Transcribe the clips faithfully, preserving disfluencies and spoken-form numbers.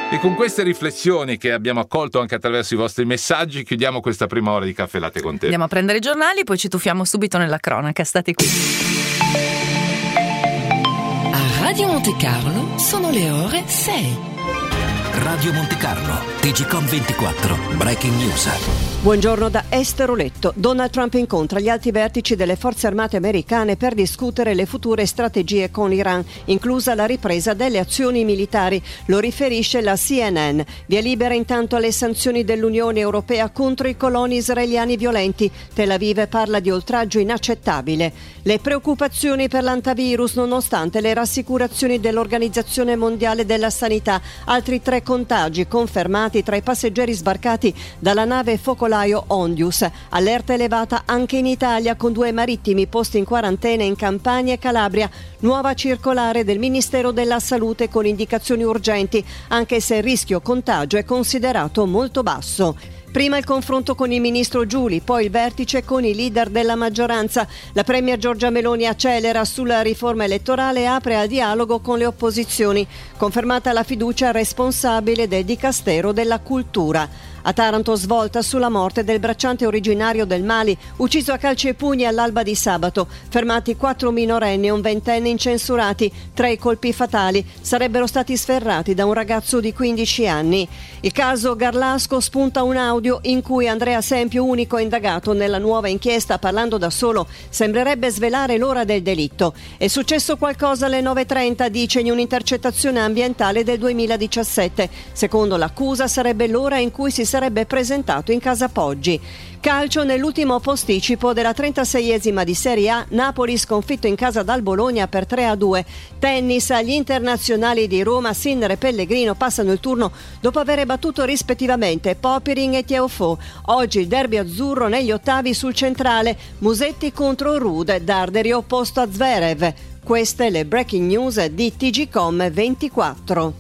E con queste riflessioni che abbiamo accolto anche attraverso i vostri messaggi chiudiamo questa prima ora di Caffè Latte con te. Andiamo a prendere i giornali, poi ci tuffiamo subito nella cronaca. State qui. A Radio Monte Carlo sono le ore sei. Radio Monte Carlo, T G Com ventiquattro, Breaking News. Buongiorno da Esther Oletto. Donald Trump incontra gli alti vertici delle forze armate americane per discutere le future strategie con l'Iran, inclusa la ripresa delle azioni militari. Lo riferisce la C N N. Via libera intanto alle sanzioni dell'Unione Europea contro i coloni israeliani violenti. Tel Aviv parla di oltraggio inaccettabile. Le preoccupazioni per l'antivirus nonostante le rassicurazioni dell'Organizzazione Mondiale della Sanità. Altri tre contagi confermati tra i passeggeri sbarcati dalla nave focolaio Ondius. Allerta elevata anche in Italia con due marittimi posti in quarantena in Campania e Calabria. Nuova circolare del Ministero della Salute con indicazioni urgenti, anche se il rischio contagio è considerato molto basso. Prima il confronto con il ministro Giuli, poi il vertice con i leader della maggioranza. La premier Giorgia Meloni accelera sulla riforma elettorale e apre al dialogo con le opposizioni. Confermata la fiducia al responsabile del Dicastero della Cultura. A Taranto svolta sulla morte del bracciante originario del Mali, ucciso a calci e pugni all'alba di sabato. Fermati quattro minorenni e un ventenne incensurati. Tre i colpi fatali sarebbero stati sferrati da un ragazzo di quindici anni. Il caso Garlasco spunta un audio in cui Andrea Sempio, unico indagato nella nuova inchiesta, parlando da solo, sembrerebbe svelare l'ora del delitto. È successo qualcosa alle nove e trenta, dice in un'intercettazione ambientale del duemiladiciassette. Secondo l'accusa sarebbe l'ora in cui si sarebbe presentato in casa Poggi. Calcio, nell'ultimo posticipo della trentaseiesima di Serie A, Napoli sconfitto in casa dal Bologna per tre a due. Tennis, agli internazionali di Roma, Sinner e Pellegrino passano il turno dopo aver battuto rispettivamente Popyrin e Tiafoe. Oggi il derby azzurro negli ottavi sul centrale, Musetti contro Ruud, Darderi opposto a Zverev. Queste le breaking news di T G Com ventiquattro.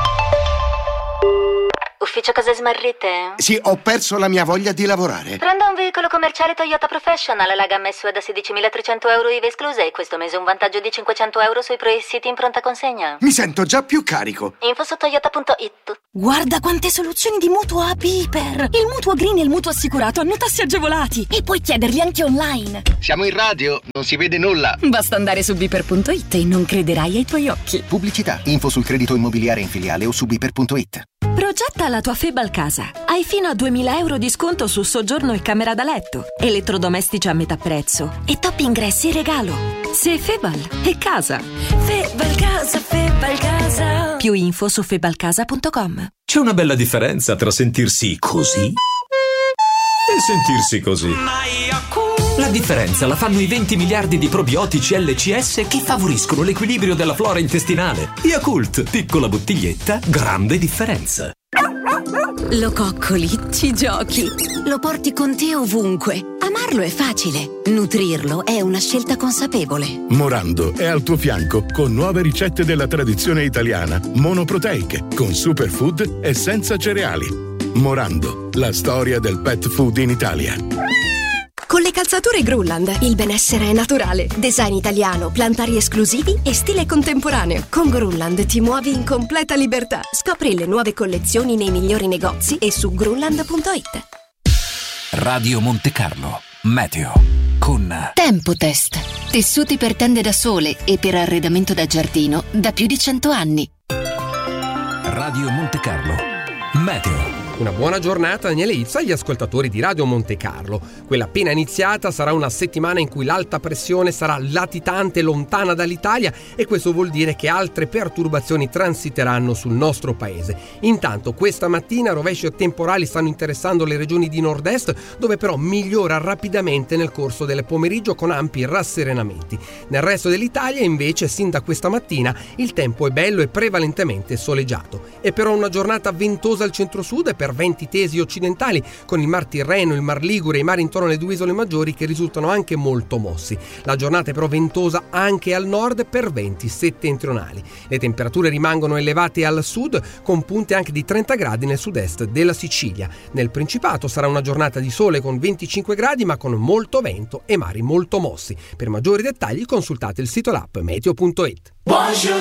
Ufficio cose smarrite? Sì, ho perso la mia voglia di lavorare. Prendo un veicolo commerciale Toyota Professional, la gamma S U V da sedicimilatrecento euro I V A escluse e questo mese un vantaggio di cinquecento euro sui pre-siti in pronta consegna. Mi sento già più carico. Info su toyota punto it. Guarda quante soluzioni di mutuo a Piper! Il mutuo green e il mutuo assicurato hanno tassi agevolati e puoi chiederli anche online. Siamo in radio, non si vede nulla. Basta andare su biper punto it e non crederai ai tuoi occhi. Pubblicità, info sul credito immobiliare in filiale o su biper punto it. Progetta la tua Febal casa. Hai fino a duemila euro di sconto su soggiorno e camera da letto, elettrodomestici a metà prezzo e top ingressi in regalo. Se Febal è casa. Febal casa, Febal casa. Più info su febalcasa punto com. C'è una bella differenza tra sentirsi così e sentirsi così. La differenza la fanno i venti miliardi di probiotici L C S che favoriscono l'equilibrio della flora intestinale. Yakult, piccola bottiglietta, grande differenza. Lo coccoli, ci giochi, lo porti con te ovunque. Amarlo è facile, nutrirlo è una scelta consapevole. Morando è al tuo fianco con nuove ricette della tradizione italiana, monoproteiche, con superfood e senza cereali. Morando, la storia del pet food in Italia. Con le calzature Grunland, il benessere è naturale, design italiano, plantari esclusivi e stile contemporaneo. Con Grunland ti muovi in completa libertà. Scopri le nuove collezioni nei migliori negozi e su grunland punto it. Radio Monte Carlo, meteo con Tempotest. Tessuti per tende da sole e per arredamento da giardino da più di cento anni. Radio Monte Carlo, meteo. Una buona giornata, Daniele Izza, agli ascoltatori di Radio Monte Carlo. Quella appena iniziata sarà una settimana in cui l'alta pressione sarà latitante lontana dall'Italia e questo vuol dire che altre perturbazioni transiteranno sul nostro paese. Intanto questa mattina rovesci temporali stanno interessando le regioni di nord-est, dove però migliora rapidamente nel corso del pomeriggio con ampi rasserenamenti. Nel resto dell'Italia invece sin da questa mattina il tempo è bello e prevalentemente soleggiato. È però una giornata ventosa al centro-sud e per venti tesi occidentali, con il Mar Tirreno, il Mar Ligure e i mari intorno alle due isole maggiori che risultano anche molto mossi. La giornata è però ventosa anche al nord per venti settentrionali. Le temperature rimangono elevate al sud, con punte anche di trenta gradi nel sud-est della Sicilia. Nel Principato sarà una giornata di sole con venticinque gradi, ma con molto vento e mari molto mossi. Per maggiori dettagli consultate il sito l'app meteo punto it.